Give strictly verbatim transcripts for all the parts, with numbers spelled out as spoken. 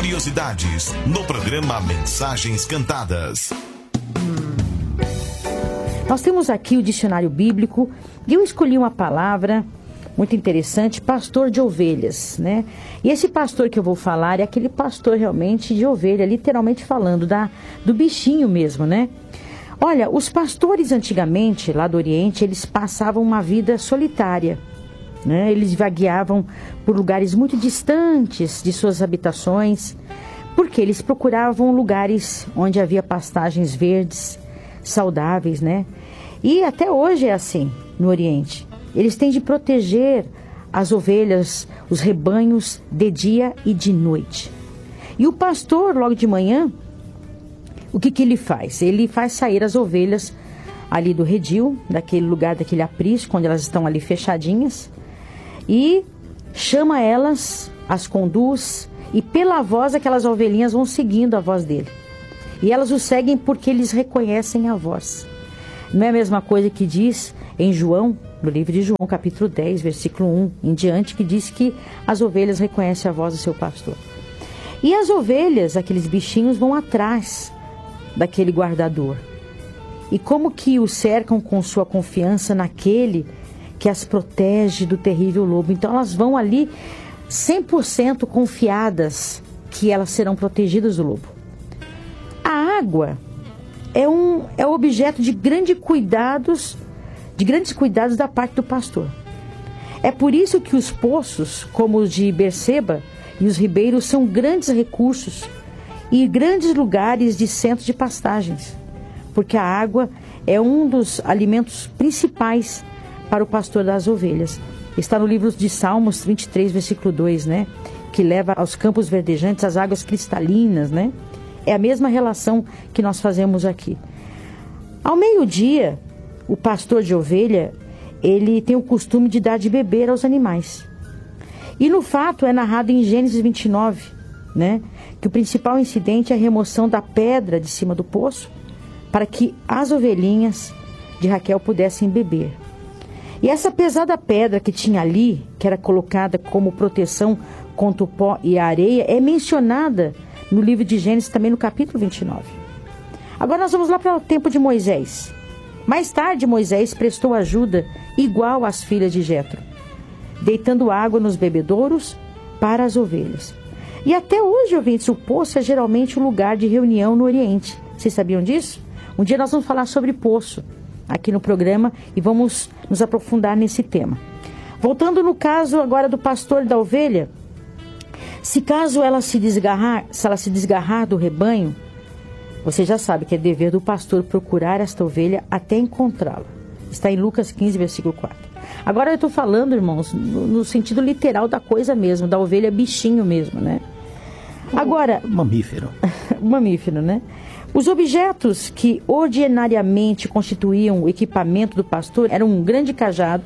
curiosidades no programa Mensagens Cantadas. Nós temos aqui o dicionário bíblico e eu escolhi uma palavra muito interessante, pastor de ovelhas, né? E esse pastor que eu vou falar é aquele pastor realmente de ovelha, literalmente falando da, do bichinho mesmo, né? Olha, os pastores antigamente, lá do Oriente, eles passavam uma vida solitária, né? Eles vagueavam por lugares muito distantes de suas habitações, porque eles procuravam lugares onde havia pastagens verdes, saudáveis, né? E até hoje é assim no Oriente. Eles têm de proteger as ovelhas, os rebanhos, de dia e de noite. E o pastor, logo de manhã, o que que ele faz? Ele faz sair as ovelhas ali do redil, daquele lugar, daquele aprisco, onde elas estão ali fechadinhas, e chama elas, as conduz, e pela voz aquelas ovelhinhas vão seguindo a voz dele. E elas o seguem porque eles reconhecem a voz. Não é a mesma coisa que diz em João, no livro de João, capítulo dez, versículo um em diante, que diz que as ovelhas reconhecem a voz do seu pastor. E as ovelhas, aqueles bichinhos, vão atrás daquele guardador. E como que o cercam com sua confiança naquele que as protege do terrível lobo. Então elas vão ali cem por cento confiadas que elas serão protegidas do lobo. A água é um é um objeto de grande cuidados de grandes cuidados da parte do pastor. É por isso que os poços, como os de Berseba e os ribeiros, são grandes recursos e grandes lugares de centro de pastagens, porque a água é um dos alimentos principais para o pastor das ovelhas. Está no livro de Salmos vinte e três, versículo dois, né? Que leva aos campos verdejantes as águas cristalinas, né? É a mesma relação que nós fazemos aqui. Ao meio-dia, o pastor de ovelha, ele tem o costume de dar de beber aos animais. E no fato é narrado em Gênesis vinte e nove, né, que o principal incidente é a remoção da pedra de cima do poço para que as ovelhinhas de Raquel pudessem beber. E essa pesada pedra que tinha ali, que era colocada como proteção contra o pó e a areia, é mencionada no livro de Gênesis também no capítulo vinte e nove. Agora nós vamos lá para o tempo de Moisés. Mais tarde, Moisés prestou ajuda igual às filhas de Jetro, deitando água nos bebedouros para as ovelhas. E até hoje, ouvintes, o poço é geralmente um lugar de reunião no Oriente. Vocês sabiam disso? Um dia nós vamos falar sobre poço aqui no programa e vamos nos aprofundar nesse tema. Voltando no caso agora do pastor da ovelha, se caso ela se desgarrar, se ela se desgarrar do rebanho, você já sabe que é dever do pastor procurar esta ovelha até encontrá-la. Está em Lucas quinze, versículo quatro. Agora eu estou falando, irmãos, no, no sentido literal da coisa mesmo, da ovelha bichinho mesmo, né? Agora... Mamífero. Mamífero, né? Os objetos que ordinariamente constituíam o equipamento do pastor eram um grande cajado,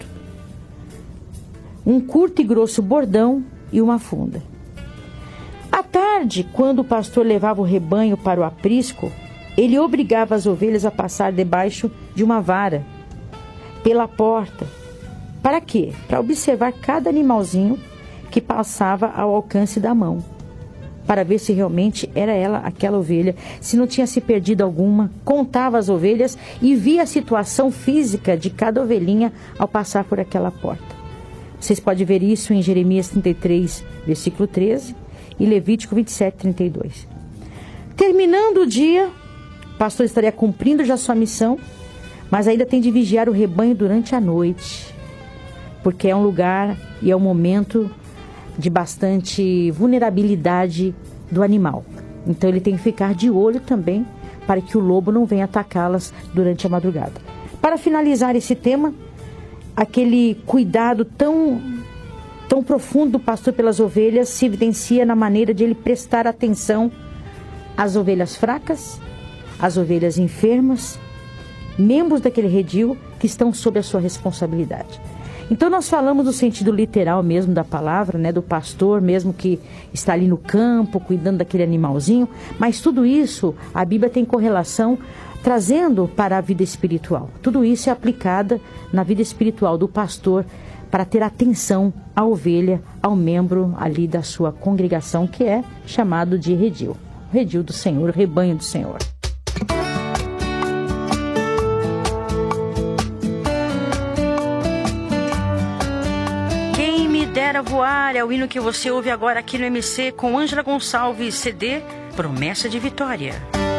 um curto e grosso bordão e uma funda. À tarde, quando o pastor levava o rebanho para o aprisco, ele obrigava as ovelhas a passar debaixo de uma vara, pela porta. Para quê? Para observar cada animalzinho que passava ao alcance da mão, para ver se realmente era ela, aquela ovelha, se não tinha se perdido alguma, contava as ovelhas e via a situação física de cada ovelhinha ao passar por aquela porta. Vocês podem ver isso em Jeremias trinta e três, versículo treze, e Levítico vinte e sete, trinta e dois. Terminando o dia, o pastor estaria cumprindo já sua missão, mas ainda tem de vigiar o rebanho durante a noite, porque é um lugar e é um momento de bastante vulnerabilidade do animal. Então ele tem que ficar de olho também para que o lobo não venha atacá-las durante a madrugada. Para finalizar esse tema, aquele cuidado tão... tão profundo do pastor pelas ovelhas se evidencia na maneira de ele prestar atenção às ovelhas fracas, às ovelhas enfermas, membros daquele redil que estão sob a sua responsabilidade. Então nós falamos do sentido literal mesmo da palavra, né, do pastor mesmo que está ali no campo, cuidando daquele animalzinho, mas tudo isso a Bíblia tem correlação trazendo para a vida espiritual. Tudo isso é aplicado na vida espiritual do pastor para ter atenção à ovelha, ao membro ali da sua congregação, que é chamado de redil. Redil do Senhor, rebanho do Senhor. Quem me dera voar é o hino que você ouve agora aqui no M C com Ângela Gonçalves, C D Promessa de Vitória.